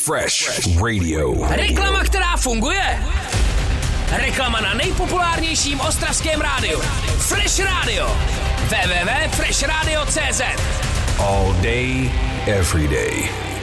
Fresh Radio. Reklama, která funguje. Reklama na nejpopulárnějším ostravském rádiu. Fresh Radio. www.freshradio.cz. All day, every day.